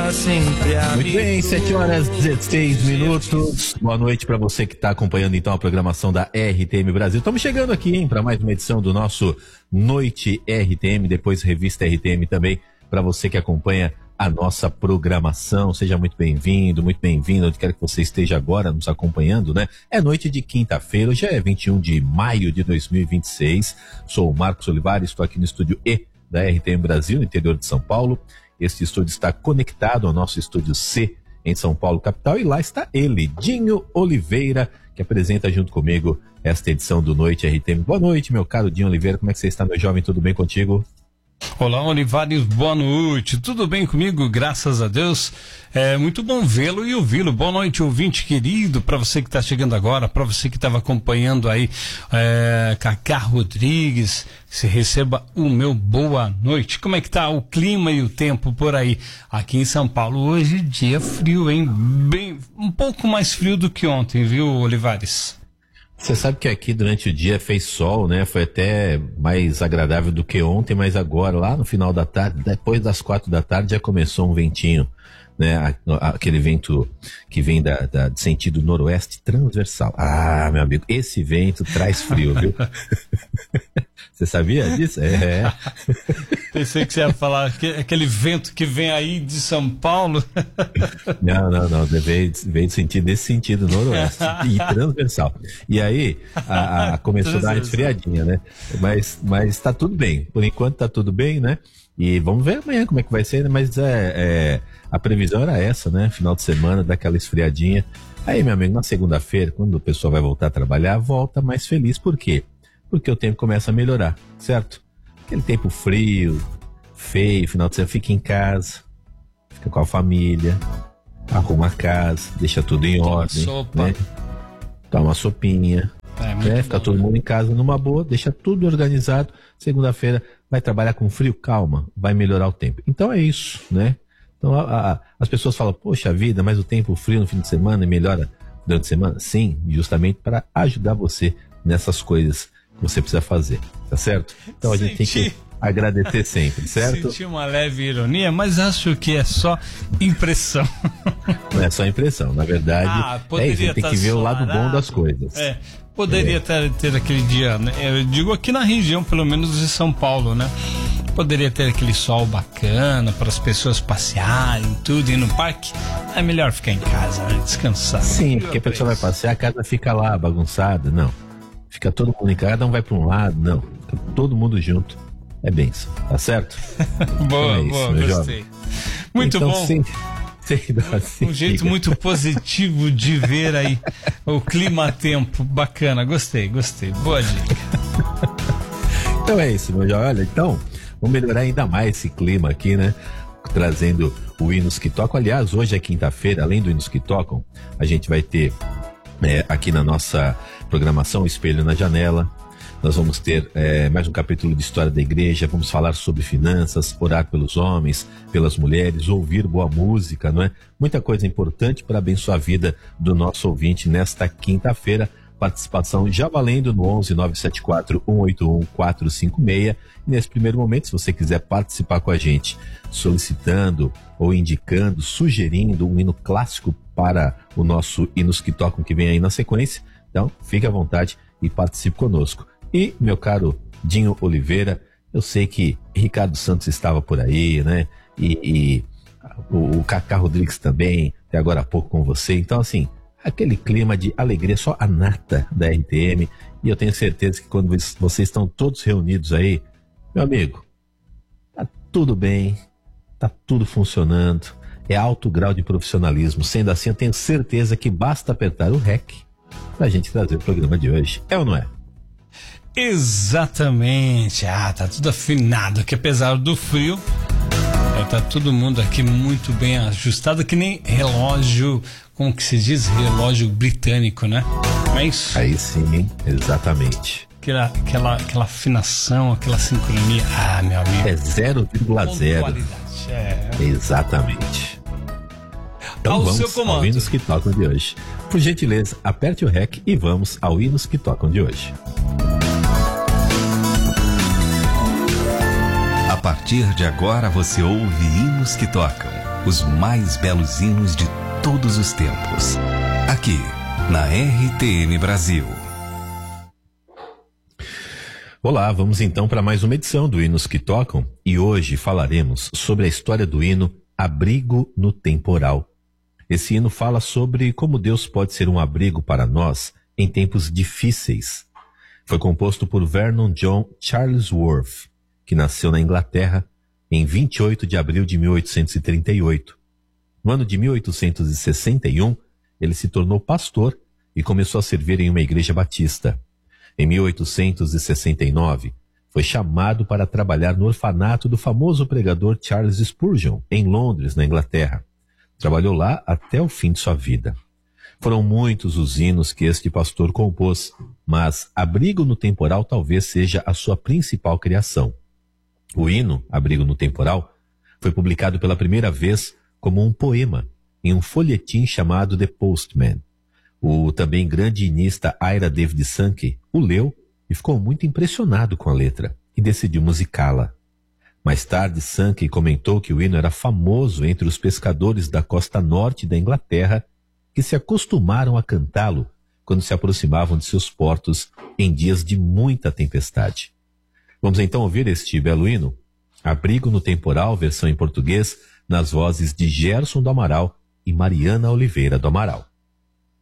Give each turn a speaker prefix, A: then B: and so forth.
A: sempre amigo.
B: Muito bem, 7h16. Boa noite para você que está acompanhando então a programação da RTM Brasil. Estamos chegando aqui, hein, para mais uma edição do nosso Noite RTM, depois Revista RTM também, para você que acompanha a nossa programação. Seja muito bem-vindo, onde quer que você esteja agora nos acompanhando, né? É noite de quinta-feira, hoje é 21 de maio de 2026. Sou o Marcos Olivares, estou aqui no estúdio E da RTM Brasil, no interior de São Paulo. Este estúdio está conectado ao nosso estúdio C em São Paulo, capital, e lá está ele, Dinho Oliveira, que apresenta junto comigo esta edição do Noite RTM. Boa noite, meu caro Dinho Oliveira, como é que você está, meu jovem? Tudo bem contigo?
C: Olá, Olivares, boa noite. Tudo bem comigo? Graças a Deus. É muito bom vê-lo e ouvi-lo. Boa noite, ouvinte querido, para você que está chegando agora, para você que estava acompanhando aí, Cacá Rodrigues, se receba o meu boa noite. Como é que tá o clima e o tempo por aí? Aqui em São Paulo hoje, dia frio, hein? Um pouco mais frio do que ontem, viu, Olivares?
B: Você sabe que aqui durante o dia fez sol, né? Foi até mais agradável do que ontem, mas agora, lá no final da tarde, depois das 4 da tarde, já começou um ventinho, né? Aquele vento que vem de sentido noroeste transversal. Ah, meu amigo, esse vento traz frio, viu? Você sabia disso? É.
C: Pensei que você ia falar aquele vento que vem aí de São Paulo.
B: Não. Veio de sentido nesse sentido, noroeste e transversal. E aí, começou a dar uma esfriadinha, né? Mas tá tudo bem. Por enquanto tá tudo bem, né? E vamos ver amanhã como é que vai ser, né? Mas a previsão era essa, né? Final de semana, daquela esfriadinha. Aí, meu amigo, na segunda-feira, quando o pessoal vai voltar a trabalhar, volta mais feliz. Por quê? Porque o tempo começa a melhorar, certo? Aquele tempo frio, feio, final de semana, fica em casa, fica com a família, arruma a casa, deixa tudo em ordem, né? Toma uma sopinha, fica todo mundo em casa numa boa, deixa tudo organizado. Segunda-feira vai trabalhar com frio, calma, vai melhorar o tempo. Então é isso, né? Então as pessoas falam, poxa vida, mas o tempo frio no fim de semana melhora durante a semana? Sim, justamente para ajudar você nessas coisas que você precisa fazer, tá certo? Então a gente tem que agradecer sempre, certo?
C: Senti uma leve ironia, mas acho que é só impressão.
B: Não é só impressão, na verdade, a gente tem que ver o lado bom das coisas.
C: Poderia ter aquele dia, né? Eu digo aqui na região, pelo menos de São Paulo, né? Poderia ter aquele sol bacana para as pessoas passearem, tudo, ir no parque. É melhor ficar em casa, né? Descansar.
B: Sim, porque a pessoa vai passear, a casa fica lá bagunçada, não. Fica todo mundo em casa, cada um vai para um lado, não. Fica todo mundo junto. É bênção, tá certo?
C: Boa,
B: então é isso,
C: gostei. Muito
B: então,
C: bom.
B: Um
C: jeito muito positivo de ver aí o clima-tempo. Bacana, gostei. Boa dica.
B: Então é isso, meu jovem. Olha, então, vamos melhorar ainda mais esse clima aqui, né? Trazendo o Hinos que Tocam. Aliás, hoje é quinta-feira, além do Hinos que Tocam, a gente vai ter aqui na nossa programação Espelho na Janela. Nós vamos ter mais um capítulo de História da Igreja, vamos falar sobre finanças, orar pelos homens, pelas mulheres, ouvir boa música, não é? Muita coisa importante para abençoar a vida do nosso ouvinte nesta quinta-feira. Participação já valendo no 11 974 181 456. E nesse primeiro momento, se você quiser participar com a gente, solicitando ou indicando, sugerindo um hino clássico para o nosso Hinos que Tocam, que vem aí na sequência, então fique à vontade e participe conosco. E, meu caro Dinho Oliveira, eu sei que Ricardo Santos estava por aí, né? E o Cacá Rodrigues também, até agora há pouco com você. Então, assim, aquele clima de alegria, só a nata da RTM. E eu tenho certeza que quando vocês estão todos reunidos aí, meu amigo, tá tudo bem, tá tudo funcionando. É alto grau de profissionalismo. Sendo assim, eu tenho certeza que basta apertar o REC pra gente trazer o programa de hoje. É ou não é?
C: Exatamente. Tá tudo afinado aqui, apesar do frio. Tá todo mundo aqui muito bem ajustado, que nem relógio, como que se diz? Relógio britânico, né? Não é isso?
B: Aí sim, exatamente.
C: Aquela afinação, aquela sincronia. Meu amigo.
B: É 0,0. Exatamente. Então
C: ao
B: vamos
C: seu comando.
B: ao Hinos que Tocam de hoje. Por gentileza, aperte o REC e vamos ao Hinos que Tocam de hoje.
D: A partir de agora você ouve Hinos que Tocam,
A: os mais belos hinos de todos os tempos. Aqui, na RTM Brasil.
B: Olá, vamos então para mais uma edição do Hinos que Tocam e hoje falaremos sobre a história do hino Abrigo no Temporal. Esse hino fala sobre como Deus pode ser um abrigo para nós em tempos difíceis. Foi composto por Vernon John Charlesworth, que nasceu na Inglaterra em 28 de abril de 1838. No ano de 1861, ele se tornou pastor e começou a servir em uma igreja batista. Em 1869, foi chamado para trabalhar no orfanato do famoso pregador Charles Spurgeon, em Londres, na Inglaterra. Trabalhou lá até o fim de sua vida. Foram muitos os hinos que este pastor compôs, mas Abrigo no Temporal talvez seja a sua principal criação. O hino, Abrigo no Temporal, foi publicado pela primeira vez como um poema em um folhetim chamado The Postman. O também grande hinista Ira David Sankey o leu e ficou muito impressionado com a letra e decidiu musicá-la. Mais tarde, Sankey comentou que o hino era famoso entre os pescadores da costa norte da Inglaterra que se acostumaram a cantá-lo quando se aproximavam de seus portos em dias de muita tempestade. Vamos então ouvir este belo hino? Abrigo no Temporal, versão em português, nas vozes de Gerson do Amaral e Mariana Oliveira do Amaral.